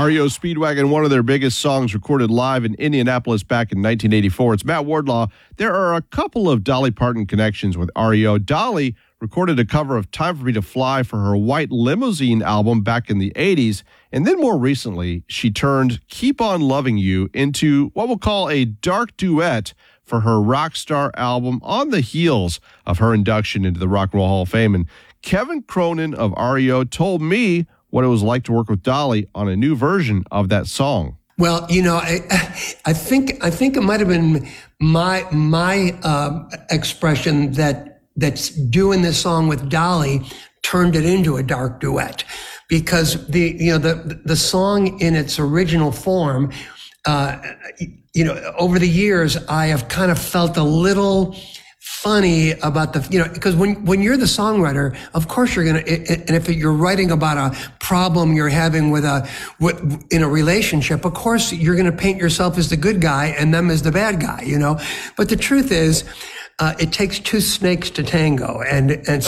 REO Speedwagon, one of their biggest songs recorded live in Indianapolis back in 1984. It's Matt Wardlaw. There are a couple of Dolly Parton connections with REO. Dolly recorded a cover of Time for Me to Fly for her White Limousine album back in the 80s. And then more recently, she turned Keep On Loving You into what we'll call a dark duet for her Rockstar album on the heels of her induction into the Rock and Roll Hall of Fame. And Kevin Cronin of REO told me what it was like to work with Dolly on a new version of that song. Well, I think it might have been my expression that's doing this song with Dolly turned it into a dark duet, because the song in its original form, over the years I have kind of felt a little funny about because when you're the songwriter, of course you're going to, and if you're writing about a problem you're having in a relationship, of course you're going to paint yourself as the good guy and them as the bad guy, But the truth is, it takes two snakes to tango. And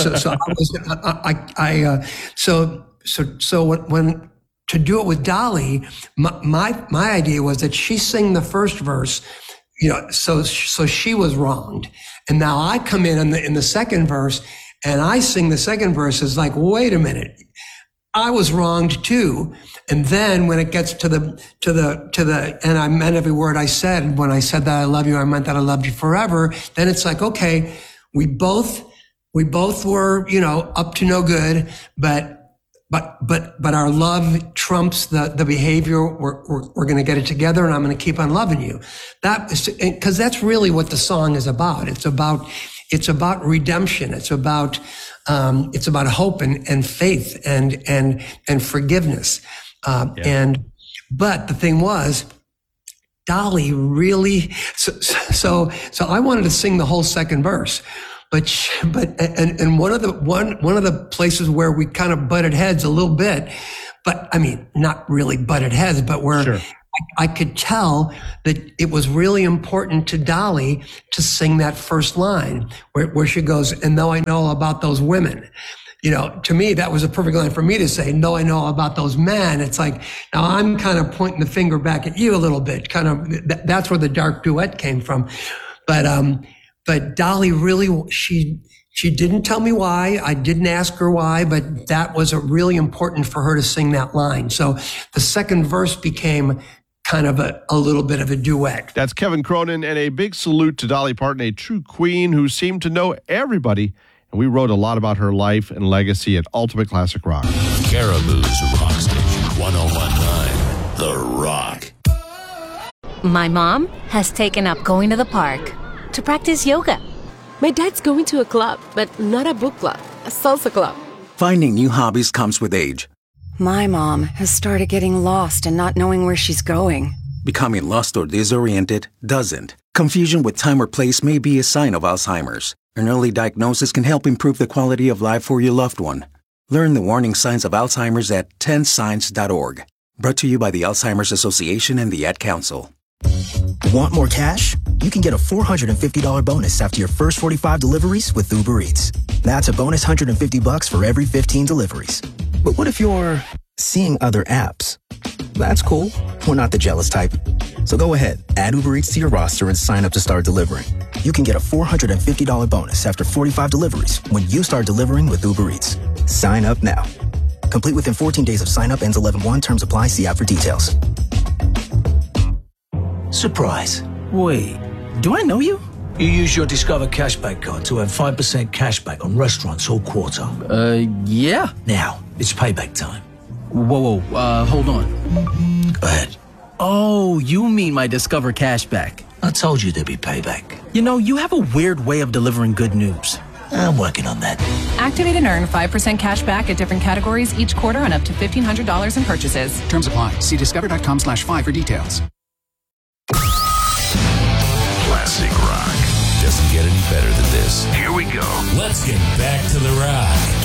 so when to do it with Dolly, my idea was that she sing the first verse, so she was wronged. And now I come in the second verse and I sing the second verse. It's like, wait a minute, I was wronged too. And then when it gets to the, and I meant every word I said. When I said that I love you, I meant that I loved you forever. Then it's like, okay, we both were, up to no good, but our love trumps the behavior. We're going to get it together, and I'm going to keep on loving you. That is, because that's really what the song is about. It's about redemption. It's about hope and faith and forgiveness. But the thing was, Dolly really, so I wanted to sing the whole second verse. But one of the places where we kind of butted heads a little bit, but I mean, not really butted heads, but where sure. I could tell that it was really important to Dolly to sing that first line where she goes, and though I know about those women, to me, that was a perfect line for me to say, no, I know about those men. It's like, now I'm kind of pointing the finger back at you a little bit, kind of, that's where the dark duet came from. But Dolly really, she didn't tell me why. I didn't ask her why, but that was really important for her to sing that line. So the second verse became kind of a little bit of a duet. That's Kevin Cronin, and a big salute to Dolly Parton, a true queen who seemed to know everybody. And we wrote a lot about her life and legacy at Ultimate Classic Rock. Caribou's Rock Station 101.9 The Rock. My mom has taken up going to the park to practice yoga. My dad's going to a club, but not a book club, a salsa club. Finding new hobbies comes with age. My mom has started getting lost and not knowing where she's going. Becoming lost or disoriented doesn't. Confusion with time or place may be a sign of Alzheimer's. An early diagnosis can help improve the quality of life for your loved one. Learn the warning signs of Alzheimer's at 10signs.org. Brought to you by the Alzheimer's Association and the Ad Council. Want more cash? You can get a $450 bonus after your first 45 deliveries with Uber Eats. That's a bonus $150 for every 15 deliveries. But what if you're seeing other apps? That's cool. We're not the jealous type. So go ahead, add Uber Eats to your roster and sign up to start delivering. You can get a $450 bonus after 45 deliveries when you start delivering with Uber Eats. Sign up now. Complete within 14 days of sign up, ends 11/1. Terms apply. See app for details. Surprise. Wait, do I know you? You use your Discover Cashback card to earn 5% cashback on restaurants all quarter. Yeah. Now, it's payback time. Whoa, hold on. Go ahead. Oh, you mean my Discover Cashback. I told you there'd be payback. You have a weird way of delivering good news. I'm working on that. Activate and earn 5% cash back at different categories each quarter on up to $1,500 in purchases. Terms apply. See discover.com/5 for details. Classic rock. Doesn't get any better than this. Here we go. Let's get back to the rock.